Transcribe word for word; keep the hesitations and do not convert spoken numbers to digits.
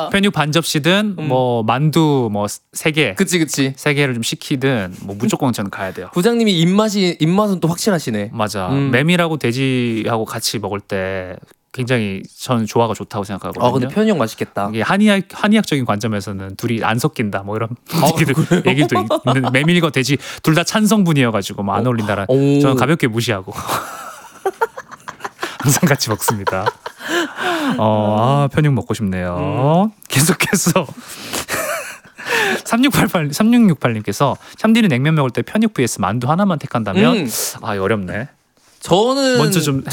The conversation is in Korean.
그러니까. 편육 반 접시든 음. 뭐 만두 뭐 세 개, 그치 그치. 세 개를 좀 시키든 뭐 무조건 저는 가야 돼요. 부장님이 입맛이 입맛은 또 확실하시네. 맞아. 음. 메밀하고 돼지하고 같이 먹을 때 굉장히 저는 조화가 좋다고 생각하거든요. 아 근데 편육 맛있겠다. 이게 한의학 한의학적인 관점에서는 둘이 안 섞인다 뭐 이런 아, 얘기도, 얘기도 있는 메밀과 돼지 둘 다 찬성분이어가지고 뭐 안 어울린다라. 오. 저는 가볍게 무시하고 항상 같이 먹습니다. 어, 아, 편육 먹고 싶네요. 음. 계속해서 삼육팔팔 삼육육팔님께서 참디는 냉면 먹을 때 편육 vs 만두 하나만 택한다면 음. 아 어렵네. 저는 먼저 좀 해봐.